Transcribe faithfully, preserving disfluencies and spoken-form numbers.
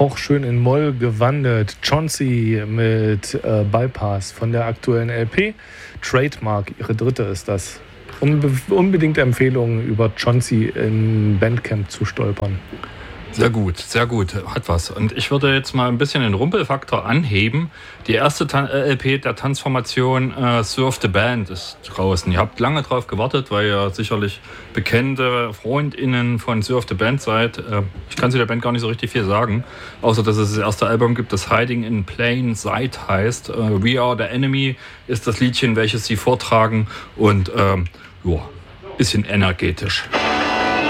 Auch schön in Moll gewandelt. Chauncey mit äh, Bypass von der aktuellen L P. Trademark, ihre dritte ist das. Unbe- unbedingt Empfehlung, über Chauncey im Bandcamp zu stolpern. Sehr gut, sehr gut, hat was. Und ich würde jetzt mal ein bisschen den Rumpelfaktor anheben. Die erste Tan- L P der Transformation, äh, Surf the Band, ist draußen. Ihr habt lange drauf gewartet, weil ihr sicherlich bekannte FreundInnen von Surf the Band seid. Äh, ich kann zu der Band gar nicht so richtig viel sagen, außer dass es das erste Album gibt, das Hiding in Plain Sight heißt. Äh, We Are the Enemy ist das Liedchen, welches sie vortragen und ähm, ja, bisschen energetisch.